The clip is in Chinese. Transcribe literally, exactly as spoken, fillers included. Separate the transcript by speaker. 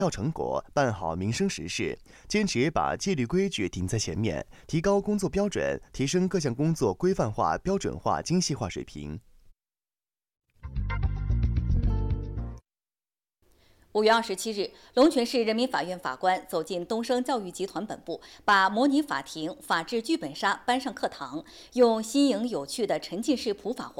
Speaker 1: 要成果，办好民生实事，坚持把纪律规矩顶在前面，提高工作标准，提升各项工作规范化、标准化、精细化水平。
Speaker 2: 五月二十七日，龙泉市人民法院法官走进东升教育集团本部，把模拟法庭、法治剧本杀搬上课堂，用新颖有趣的沉浸式普法活